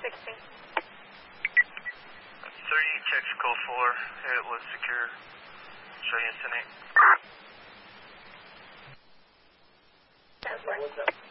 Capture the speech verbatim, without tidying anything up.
sixteen. thirty, checks code four. It was secure. Show you incident. That's right.